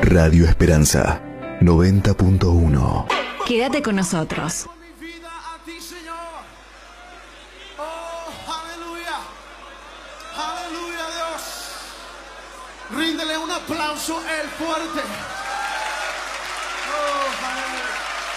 Radio Esperanza 90.1. Quédate con nosotros. Mi vida a ti, Señor. Oh, aleluya. Aleluya, Dios. Ríndele un aplauso el fuerte.